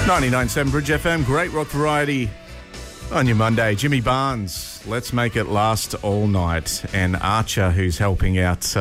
99.7 Bridge FM, great rock variety on your Monday. Jimmy Barnes, let's make it last all night. And Archer, who's helping out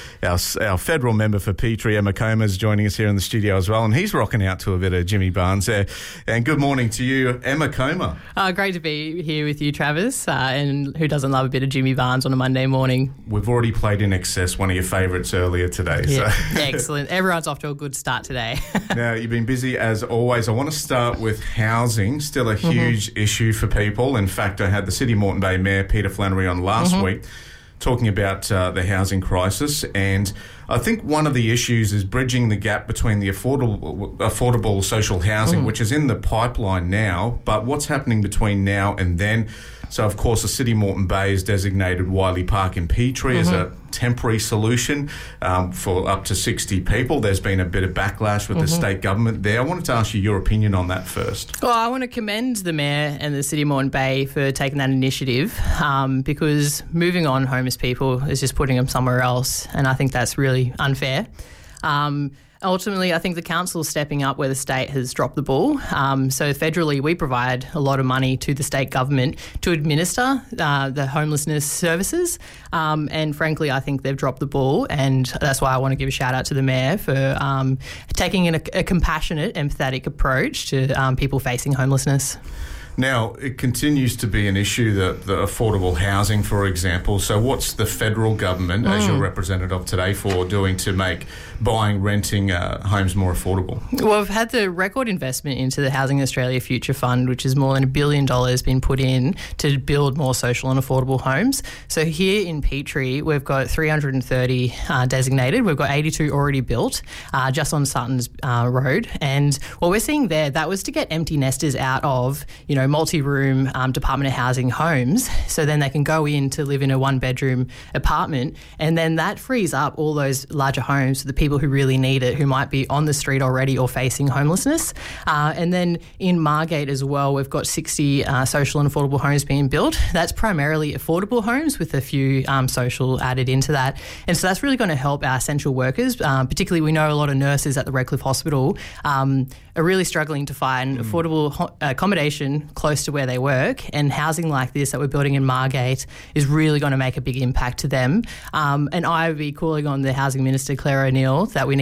our federal member for Petrie, Emma Comer, is joining us here in the studio as well. And he's rocking out to a bit of Jimmy Barnes there. And good morning to you, Emma Comer. Great to be here with you, Travis. And who doesn't love a bit of Jimmy Barnes on a Monday morning? We've already played In Excess, one of your favourites earlier today. Yeah, so. Excellent. Everyone's off to a good start today. Now, you've been busy as always. I want to start with housing, still a huge issue for people. In fact, I had the City Moreton Bay Mayor, Peter Flannery, on last week talking about the housing crisis, and I think one of the issues is bridging the gap between the affordable social housing, which is in the pipeline now, but what's happening between now and then. So, of course, the City Moreton Bay has designated Wiley Park in Petrie as a temporary solution for up to 60 people. There's been a bit of backlash with the state government there. I wanted to ask you your opinion on that first. Well, I want to commend the Mayor and the City Moreton Bay for taking that initiative because moving on homeless people is just putting them somewhere else, and I think that's really unfair. Ultimately, I think the council is stepping up where the state has dropped the ball. So federally, we provide a lot of money to the state government to administer the homelessness services. And frankly, I think they've dropped the ball. And that's why I want to give a shout out to the Mayor for taking a compassionate, empathetic approach to people facing homelessness. Now, it continues to be an issue, the affordable housing, for example. So what's the federal government, as your representative today, for doing to make buying, renting homes more affordable? Well, we've had the record investment into the Housing Australia Future Fund, which is more than $1 billion been put in to build more social and affordable homes. So here in Petrie, we've got 330 designated. We've got 82 already built just on Sutton's Road. And what we're seeing there, that was to get empty nesters out of, multi-room Department of Housing homes, so then they can go in to live in a one-bedroom apartment, and then that frees up all those larger homes for the people who really need it, who might be on the street already or facing homelessness. And then in Margate as well, we've got 60 social and affordable homes being built. That's primarily affordable homes with a few social added into that. And so that's really going to help our essential workers. Particularly, we know a lot of nurses at the Redcliffe Hospital are really struggling to find affordable accommodation close to where they work, and housing like this that we're building in Margate is really going to make a big impact to them. And I would be calling on the Housing Minister, Claire O'Neill, that we need